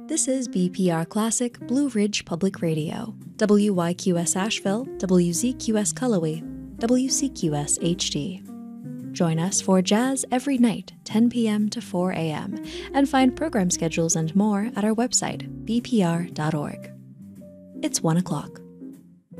This is BPR Classic Blue Ridge Public Radio, WYQS Asheville, WZQS Cullowhee, WCQS HD. Join us for jazz every night, 10 p.m. to 4 a.m., and find program schedules and more at our website, bpr.org. It's 1 o'clock.